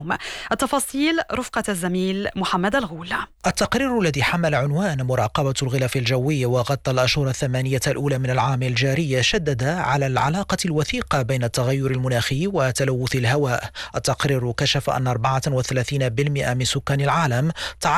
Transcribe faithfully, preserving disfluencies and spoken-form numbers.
التفاصيل رفقة الزميل محمد الغول. التقرير الذي حمل عنوان مراقبة الغلاف الجوي وغطى الأشهر الثمانية الأولى من العام الجاري شدد على العلاقة الوثيقة بين التغير المناخي وتلوث الهواء. التقرير كشف أن أربعة وثلاثين بالمئة من سكان العالم